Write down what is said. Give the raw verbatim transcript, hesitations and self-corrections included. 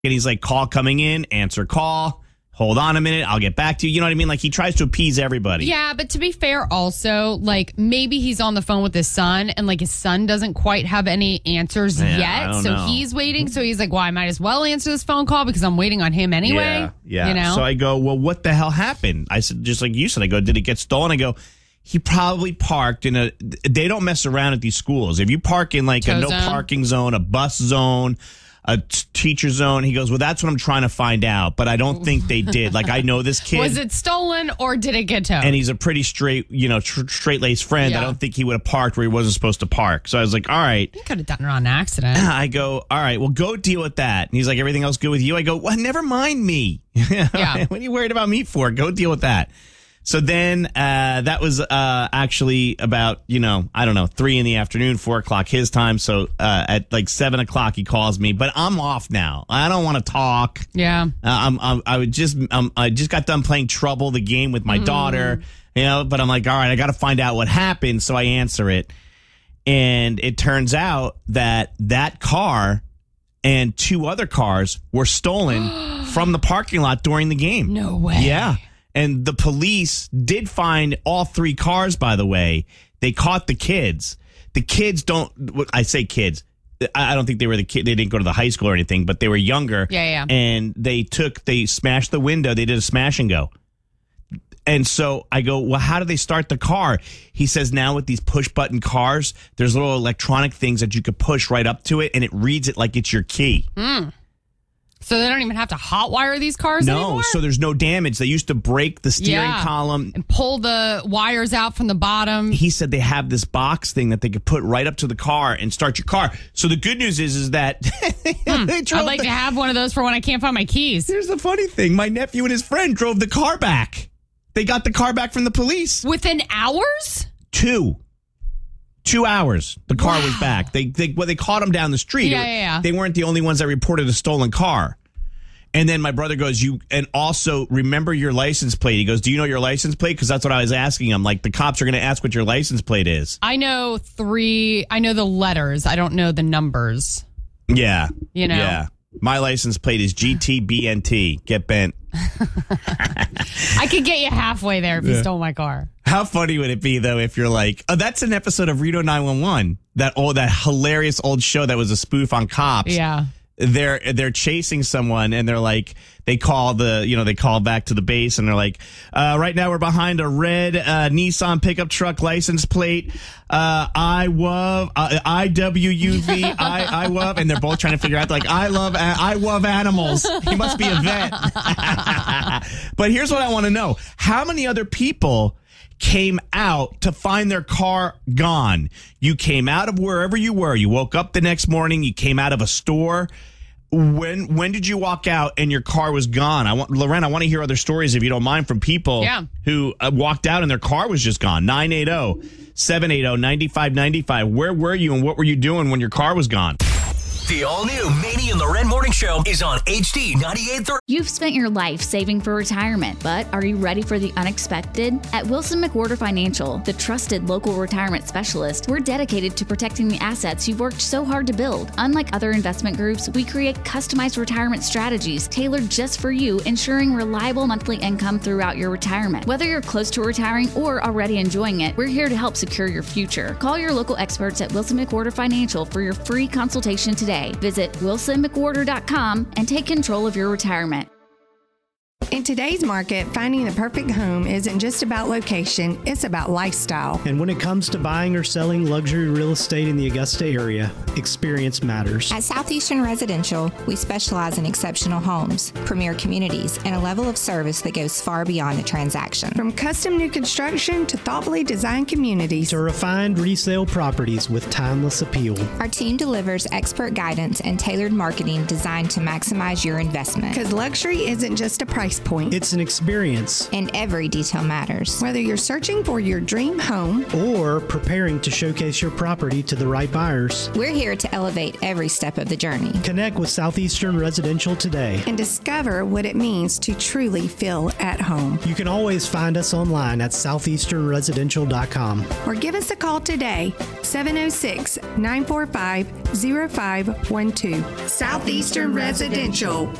And he's like, call coming in, answer call. Hold on a minute, I'll get back to you. You know what I mean? Like, he tries to appease everybody. Yeah, but to be fair, also, like, maybe he's on the phone with his son, and, like, his son doesn't quite have any answers Yeah, I yet. don't So know. he's waiting. So he's like, well, I might as well answer this phone call because I'm waiting on him anyway. Yeah, yeah. You know? So I go, well, what the hell happened? I said, just like you said, I go, did it get stolen? I go, he probably parked in a, they don't mess around at these schools. If you park in, like, Tow a no zone. parking zone, a bus zone, a t- teacher zone, he goes, well, that's what I'm trying to find out, but I don't think they did. Like, I know this kid. Was it stolen or did it get towed? And he's a pretty straight, you know, tr- straight-laced friend. Yeah. I don't think he would have parked where he wasn't supposed to park. So I was like, all right. He could have done it on accident. I go, all right, well, go deal with that. And he's like, everything else good with you? I go, well, never mind me. Yeah. What are you worried about me for? Go deal with that. So then uh, that was uh, actually about, you know, I don't know, three in the afternoon, four o'clock his time. So uh, at like seven o'clock, he calls me, but I'm off now. I don't want to talk. Yeah. Uh, I'm, I'm, I would just, um, I just got done playing Trouble, the game with my Mm. daughter, you know, but I'm like, all right, I got to find out what happened. So I answer it. And it turns out that that car and two other cars were stolen from the parking lot during the game. No way. Yeah. And the police did find all three cars, by the way. They caught the kids. The kids don't, I say kids. I don't think they were the kid. They didn't go to the high school or anything, but they were younger. Yeah, yeah. And they took, they smashed the window. They did a smash and go. And so I go, well, how do they start the car? He says now with these push button cars, there's little electronic things that you could push right up to it, and it reads it like it's your key. Mm. So they don't even have to hotwire these cars No, anymore? so there's no damage. They used to break the steering Yeah. column. And pull the wires out from the bottom. He said they have this box thing that they could put right up to the car and start your car. So the good news is, is that Hmm. they drove I'd like the- to have one of those for when I can't find my keys. Here's the funny thing. My nephew and his friend drove the car back. They got the car back from the police. Within hours? Two. Two hours. The car Wow. was back. They they well, they caught him down the street. Yeah, yeah, yeah. They weren't the only ones that reported a stolen car. And then my brother goes, you, and also remember your license plate. He goes, do you know your license plate? Because that's what I was asking him. Like, the cops are going to ask what your license plate is. I know three. I know the letters. I don't know the numbers. Yeah. You know? Yeah. My license plate is G T B N T. Get bent. I could get you halfway there if you stole my car. How funny would it be, though, if you're like, oh, that's an episode of Reno nine one one. That old, that hilarious old show that was a spoof on cops. Yeah. They're they're chasing someone and they're like, they call the, you know, they call back to the base and they're like, uh, right now we're behind a red uh, Nissan pickup truck license plate. Uh, I love uh, I W U V I I love, and they're both trying to figure out like I love I love animals. He must be a vet. But here's what I want to know: how many other people came out to find their car gone? You came out of wherever you were. You woke up the next morning. You came out of a store. When when did you walk out and your car was gone? I want Loren, I want to hear other stories, if you don't mind, from people Yeah. who uh, walked out and their car was just gone. nine eight zero, seven eight zero, nine five nine five. Where were you and what were you doing when your car was gone? The all-new Manny and Loren Morning Show is on H D ninety-eight point three. You've spent your life saving for retirement, but are you ready for the unexpected? At Wilson McWhorter Financial, the trusted local retirement specialist, we're dedicated to protecting the assets you've worked so hard to build. Unlike other investment groups, we create customized retirement strategies tailored just for you, ensuring reliable monthly income throughout your retirement. Whether you're close to retiring or already enjoying it, we're here to help secure your future. Call your local experts at Wilson McWhorter Financial for your free consultation today. Visit wilson mcwhorter dot com and take control of your retirement. In today's market, finding the perfect home isn't just about location, it's about lifestyle. And when it comes to buying or selling luxury real estate in the Augusta area, experience matters. At Southeastern Residential, we specialize in exceptional homes, premier communities, and a level of service that goes far beyond the transaction. From custom new construction to thoughtfully designed communities, To refined resale properties with timeless appeal. Our team delivers expert guidance and tailored marketing designed to maximize your investment. because luxury isn't just a price point. It's an experience. And every detail matters. Whether you're searching for your dream home Or preparing to showcase your property to the right buyers. We're here to elevate every step of the journey. Connect with Southeastern Residential today. and discover what it means to truly feel at home. You can always find us online at southeastern residential dot com. Or give us a call today, seven oh six, nine four five, oh five one two. Southeastern Residential.